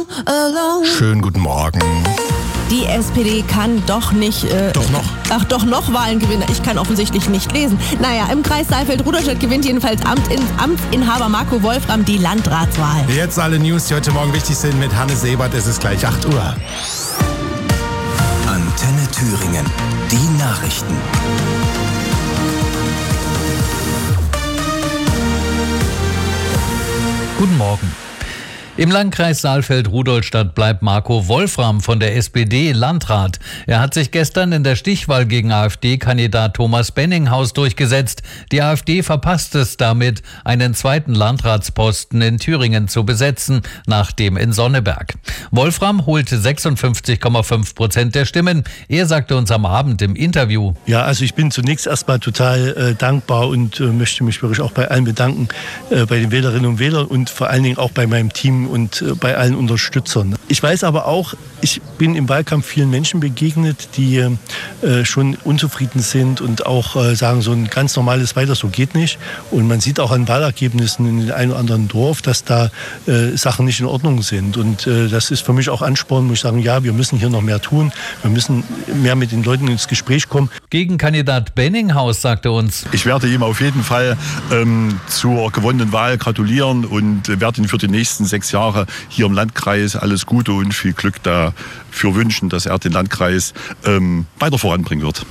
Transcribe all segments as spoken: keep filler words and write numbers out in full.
Schönen guten Morgen. Die S P D kann doch nicht... Äh, Doch noch. Ach, doch noch Wahlen gewinnen. Ich kann offensichtlich nicht lesen. Naja, im Kreis Saalfeld-Rudolstadt gewinnt jedenfalls Amt in, Amtsinhaber Marco Wolfram die Landratswahl. Jetzt alle News, die heute Morgen wichtig sind mit Hannes Sebert. Es ist gleich acht Uhr. Antenne Thüringen. Die Nachrichten. Guten Morgen. Im Landkreis Saalfeld-Rudolstadt bleibt Marco Wolfram von der S P D Landrat. Er hat sich gestern in der Stichwahl gegen AfD-Kandidat Thomas Benninghaus durchgesetzt. Die AfD verpasst es damit, einen zweiten Landratsposten in Thüringen zu besetzen, nach dem in Sonneberg. Wolfram holte sechsundfünfzig Komma fünf Prozent der Stimmen. Er sagte uns am Abend im Interview: Ja, also ich bin zunächst erstmal total äh, dankbar und äh, möchte mich wirklich auch bei allen bedanken, äh, bei den Wählerinnen und Wählern und vor allen Dingen auch bei meinem Team und äh, bei allen Unterstützern. Ich weiß aber auch, ich bin im Wahlkampf vielen Menschen begegnet, die äh, schon unzufrieden sind und auch äh, sagen, so ein ganz normales Weiter so geht nicht. Und man sieht auch an Wahlergebnissen in dem einen oder anderen Dorf, dass da äh, Sachen nicht in Ordnung sind. Und äh, das ist für mich auch Ansporn, muss ich sagen, ja, wir müssen hier noch mehr tun. Wir müssen mehr mit den Leuten ins Gespräch kommen. Gegenkandidat Benninghaus sagte uns: Ich werde ihm auf jeden Fall ähm, zur gewonnenen Wahl gratulieren und äh, werde ihn für die nächsten sechs Jahre hier im Landkreis alles Gute und viel Glück dafür wünschen, dass er den Landkreis ähm, weiter voranbringen wird.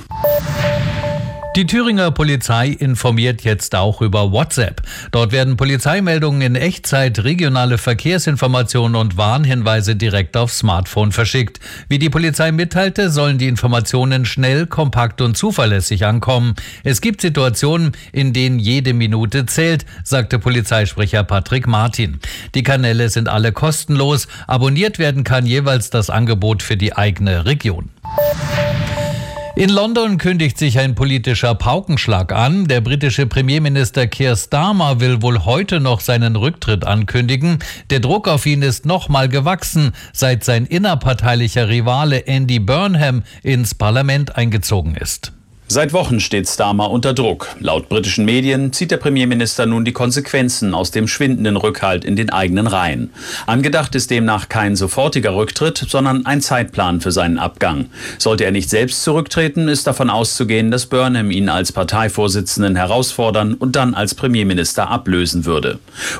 Die Thüringer Polizei informiert jetzt auch über WhatsApp. Dort werden Polizeimeldungen in Echtzeit, regionale Verkehrsinformationen und Warnhinweise direkt aufs Smartphone verschickt. Wie die Polizei mitteilte, sollen die Informationen schnell, kompakt und zuverlässig ankommen. Es gibt Situationen, in denen jede Minute zählt, sagte Polizeisprecher Patrick Martin. Die Kanäle sind alle kostenlos. Abonniert werden kann jeweils das Angebot für die eigene Region. In London kündigt sich ein politischer Paukenschlag an. Der britische Premierminister Keir Starmer will wohl heute noch seinen Rücktritt ankündigen. Der Druck auf ihn ist nochmal gewachsen, seit sein innerparteilicher Rivale Andy Burnham ins Parlament eingezogen ist. Seit Wochen steht Starmer unter Druck. Laut britischen Medien zieht der Premierminister nun die Konsequenzen aus dem schwindenden Rückhalt in den eigenen Reihen. Angedacht ist demnach kein sofortiger Rücktritt, sondern ein Zeitplan für seinen Abgang. Sollte er nicht selbst zurücktreten, ist davon auszugehen, dass Burnham ihn als Parteivorsitzenden herausfordern und dann als Premierminister ablösen würde.